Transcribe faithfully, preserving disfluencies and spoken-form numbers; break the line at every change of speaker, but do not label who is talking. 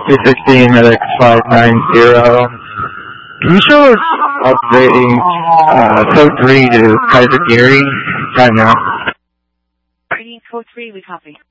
two sixteen X five nine zero. Can you show us upgrading uh, code three to Kaiser Gary right now?
Code three, we copy.